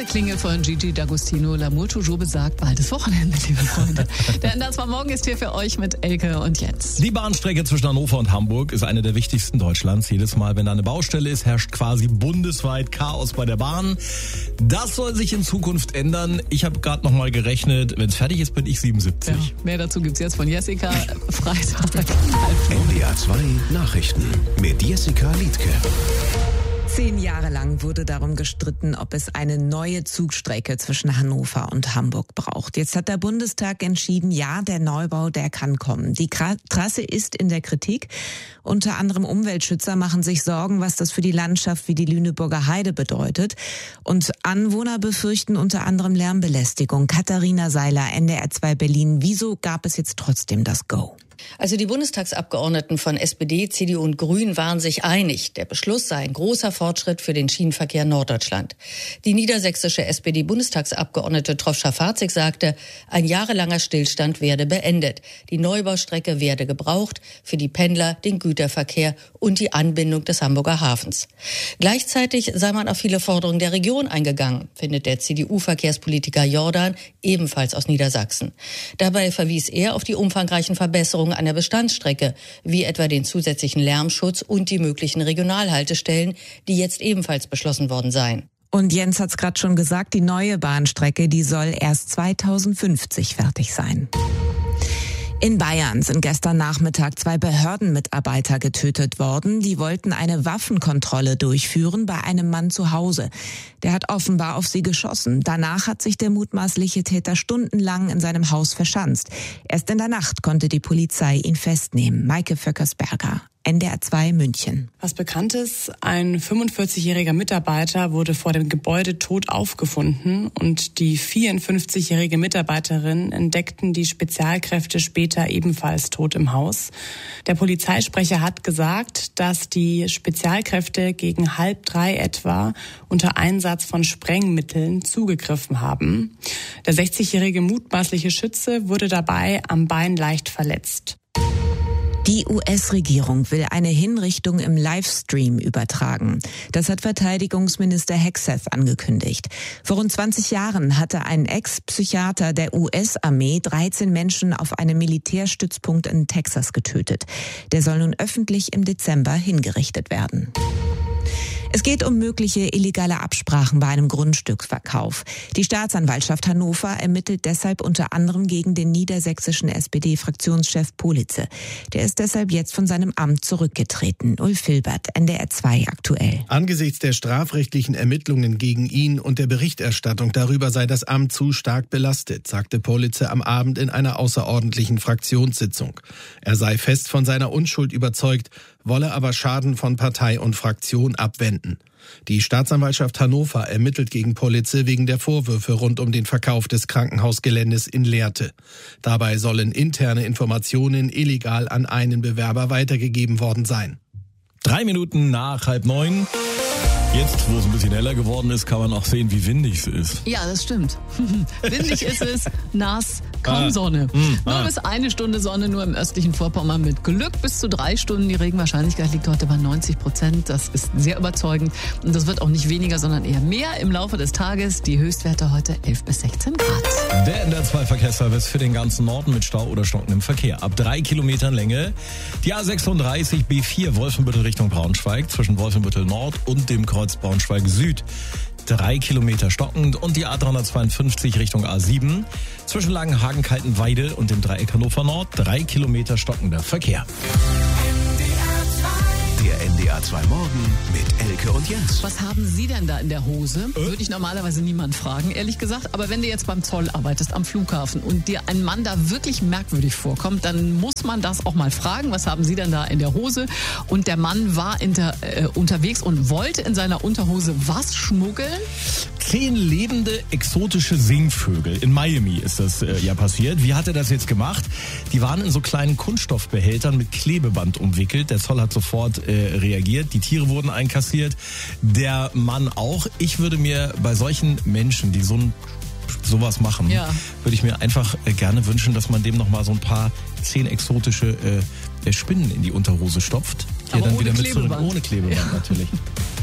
erste Klingel von Gigi D'Agostino. L'amour toujours besagt, baldes Wochenende, liebe Freunde. Der NDR 2 Morgen ist hier für euch mit Elke und Jens. Die Bahnstrecke zwischen Hannover und Hamburg ist eine der wichtigsten Deutschlands. Jedes Mal, wenn da eine Baustelle ist, herrscht quasi bundesweit Chaos bei der Bahn. Das soll sich in Zukunft ändern. Ich habe gerade noch mal gerechnet, wenn es fertig ist, bin ich 77. Ja, mehr dazu gibt's jetzt von Jessica. Freitag. NDR 2 Nachrichten mit Jessica Liedtke. 10 Jahre lang wurde darum gestritten, ob es eine neue Zugstrecke zwischen Hannover und Hamburg braucht. Jetzt hat der Bundestag entschieden, ja, der Neubau, der kann kommen. Die Trasse ist in der Kritik. Unter anderem Umweltschützer machen sich Sorgen, was das für die Landschaft wie die Lüneburger Heide bedeutet. Und Anwohner befürchten unter anderem Lärmbelästigung. Katharina Seiler, NDR 2 Berlin. Wieso gab es jetzt trotzdem das Go? Also die Bundestagsabgeordneten von SPD, CDU und Grünen waren sich einig. Der Beschluss sei ein großer Fortschritt für den Schienenverkehr in Norddeutschland. Die niedersächsische SPD-Bundestagsabgeordnete Troff-Schafarzig sagte, ein jahrelanger Stillstand werde beendet. Die Neubaustrecke werde gebraucht für die Pendler, den Güterverkehr und die Anbindung des Hamburger Hafens. Gleichzeitig sei man auf viele Forderungen der Region eingegangen, findet der CDU-Verkehrspolitiker Jordan, ebenfalls aus Niedersachsen. Dabei verwies er auf die umfangreichen Verbesserungen an der Bestandsstrecke, wie etwa den zusätzlichen Lärmschutz und die möglichen Regionalhaltestellen, die jetzt ebenfalls beschlossen worden seien. Und Jens hat's gerade schon gesagt, die neue Bahnstrecke, die soll erst 2050 fertig sein. In Bayern sind gestern Nachmittag 2 Behördenmitarbeiter getötet worden. Die wollten eine Waffenkontrolle durchführen bei einem Mann zu Hause. Der hat offenbar auf sie geschossen. Danach hat sich der mutmaßliche Täter stundenlang in seinem Haus verschanzt. Erst in der Nacht konnte die Polizei ihn festnehmen. Maike Vöckersberger, NDR 2 München. Was bekannt ist, ein 45-jähriger Mitarbeiter wurde vor dem Gebäude tot aufgefunden und die 54-jährige Mitarbeiterin entdeckten die Spezialkräfte später ebenfalls tot im Haus. Der Polizeisprecher hat gesagt, dass die Spezialkräfte gegen 2:30 etwa unter Einsatz von Sprengmitteln zugegriffen haben. Der 60-jährige mutmaßliche Schütze wurde dabei am Bein leicht verletzt. Die US-Regierung will eine Hinrichtung im Livestream übertragen. Das hat Verteidigungsminister Hegseth angekündigt. Vor rund 20 Jahren hatte ein Ex-Psychiater der US-Armee 13 Menschen auf einem Militärstützpunkt in Texas getötet. Der soll nun öffentlich im Dezember hingerichtet werden. Es geht um mögliche illegale Absprachen bei einem Grundstücksverkauf. Die Staatsanwaltschaft Hannover ermittelt deshalb unter anderem gegen den niedersächsischen SPD-Fraktionschef Politze. Der ist deshalb jetzt von seinem Amt zurückgetreten. Ulf Filbert, NDR 2 aktuell. Angesichts der strafrechtlichen Ermittlungen gegen ihn und der Berichterstattung darüber sei das Amt zu stark belastet, sagte Politze am Abend in einer außerordentlichen Fraktionssitzung. Er sei fest von seiner Unschuld überzeugt, wolle aber Schaden von Partei und Fraktion abwenden. Die Staatsanwaltschaft Hannover ermittelt gegen Politze wegen der Vorwürfe rund um den Verkauf des Krankenhausgeländes in Lehrte. Dabei sollen interne Informationen illegal an einen Bewerber weitergegeben worden sein. 3 Minuten nach 8:30. Jetzt, wo es ein bisschen heller geworden ist, kann man auch sehen, wie windig es ist. Ja, das stimmt. Windig ist es, nass, kaum Sonne. Nur bis 1 Stunde Sonne, nur im östlichen Vorpommern mit Glück bis zu 3 Stunden. Die Regenwahrscheinlichkeit liegt heute bei 90%. Das ist sehr überzeugend. Und das wird auch nicht weniger, sondern eher mehr im Laufe des Tages. Die Höchstwerte heute 11 bis 16 Grad. Der NDR 2 Verkehrsservice für den ganzen Norden mit Stau oder stockendem Verkehr. Ab 3 Kilometern Länge. Die A36 B4 Wolfenbüttel Richtung Braunschweig zwischen Wolfenbüttel Nord und dem Kreuz Braunschweig Süd. 3 Kilometer stockend und die A352 Richtung A7 zwischen Langenhagen-Kaltenweide und dem Dreieck Hannover Nord 3 Kilometer stockender Verkehr. Der NDR 2 Morgen mit Elke und Jens. Was haben Sie denn da in der Hose? Würde ich normalerweise niemand fragen, ehrlich gesagt. Aber wenn du jetzt beim Zoll arbeitest, am Flughafen und dir ein Mann da wirklich merkwürdig vorkommt, dann muss man das auch mal fragen. Was haben Sie denn da in der Hose? Und der Mann war unterwegs und wollte in seiner Unterhose was schmuggeln? 10 lebende exotische Singvögel. In Miami ist das ja passiert. Wie hat er das jetzt gemacht? Die waren in so kleinen Kunststoffbehältern mit Klebeband umwickelt. Der Zoll hat sofort reagiert. Die Tiere wurden einkassiert. Der Mann auch. Ich würde mir bei solchen Menschen, die sowas machen, würde ich mir einfach gerne wünschen, dass man dem nochmal so ein paar 10 exotische Spinnen in die Unterhose stopft. Die er dann wieder mit zurück, ohne Klebeband natürlich.